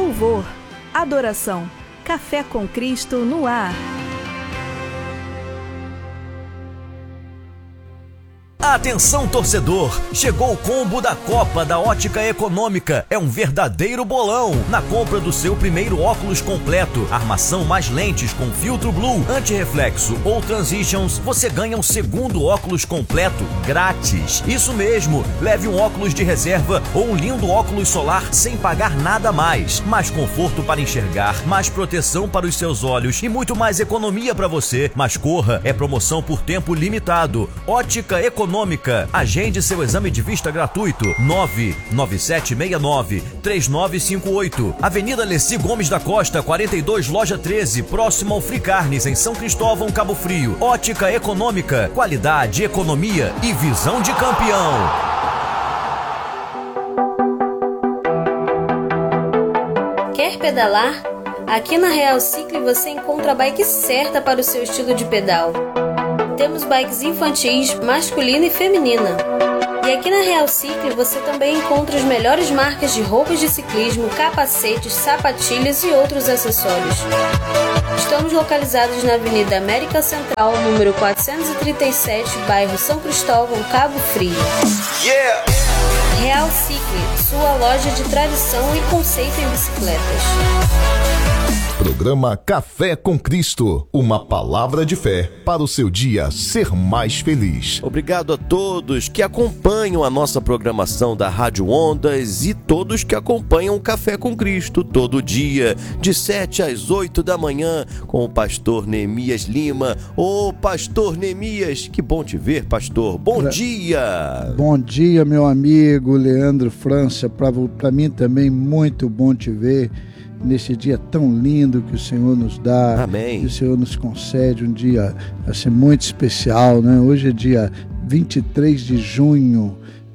louvor, adoração. Café com Cristo no ar. Atenção, torcedor! Chegou o combo da Copa da Ótica Econômica. É um verdadeiro bolão. Na compra do seu primeiro óculos completo, armação mais lentes com filtro blue, antirreflexo ou transitions, você ganha um segundo óculos completo grátis. Isso mesmo, leve um óculos de reserva ou um lindo óculos solar sem pagar nada mais. Mais conforto para enxergar, mais proteção para os seus olhos e muito mais economia para você. Mas corra, é promoção por tempo limitado. Ótica Econômica. Agende seu exame de vista gratuito. 99769-3958. Avenida Leci Gomes da Costa, 42, loja 13, próximo ao Free Carnes, em São Cristóvão, Cabo Frio. Ótica Econômica. Qualidade, economia e visão de campeão. Quer pedalar? Aqui na Real Cycle você encontra a bike certa para o seu estilo de pedal. Temos bikes infantis, masculina e feminina. E aqui na Real Cycle você também encontra as melhores marcas de roupas de ciclismo, capacetes, sapatilhas e outros acessórios. Estamos localizados na Avenida América Central, número 437, bairro São Cristóvão, Cabo Frio. Yeah! Real Cycle, sua loja de tradição e conceito em bicicletas. Programa Café com Cristo, uma palavra de fé para o seu dia ser mais feliz. Obrigado a todos que acompanham a nossa programação da Rádio Ondas e todos que acompanham o Café com Cristo todo dia, de 7 às 8 da manhã, com o pastor Neemias Lima. Ô, pastor Neemias, que bom te ver, pastor. Bom dia! Bom dia, meu amigo Leandro França. Para mim também muito bom te ver nesse dia tão lindo que o Senhor nos dá. Amém. Que o Senhor nos concede um dia assim, muito especial, né? Hoje é dia 23 de junho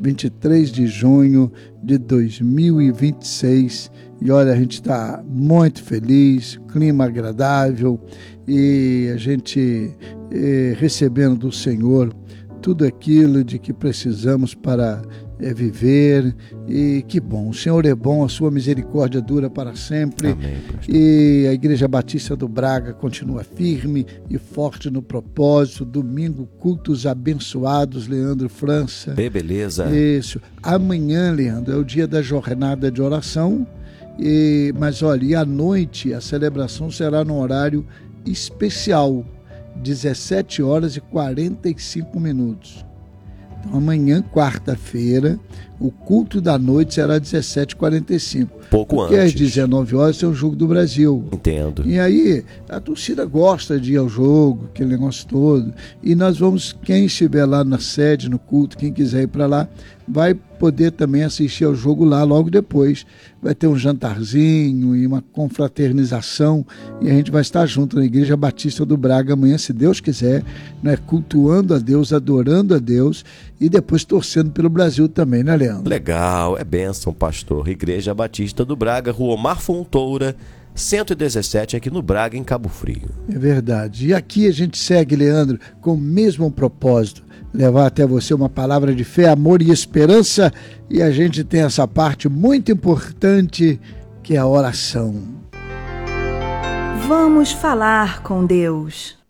de 2026 e olha, a gente está muito feliz, clima agradável e a gente recebendo do Senhor tudo aquilo de que precisamos para viver, e que bom, o Senhor é bom, a sua misericórdia dura para sempre. Amém, e a Igreja Batista do Braga continua firme e forte no propósito. Domingo, cultos abençoados, Leandro França. Beleza. Isso, amanhã, Leandro, é o dia da jornada de oração, mas olha, e à noite a celebração será num horário especial, 17 horas e 45 minutos. Então, amanhã, quarta-feira, o culto da noite será 17h45. Pouco porque antes. Às 19 horas tem o Jogo do Brasil. Entendo. E aí, a torcida gosta de ir ao jogo, aquele negócio todo. E nós vamos, quem estiver lá na sede, no culto, quem quiser ir para lá, vai poder também assistir ao jogo lá logo depois. Vai ter um jantarzinho e uma confraternização e a gente vai estar junto na Igreja Batista do Braga amanhã, se Deus quiser, né, cultuando a Deus, adorando a Deus e depois torcendo pelo Brasil também, né, Leandro? Legal, é bênção, pastor. Igreja Batista do Braga, Rua Omar Fontoura, 117, aqui no Braga, em Cabo Frio. É verdade. E aqui a gente segue, Leandro, com o mesmo propósito, levar até você uma palavra de fé, amor e esperança, e a gente tem essa parte muito importante que é a oração. Vamos falar com Deus.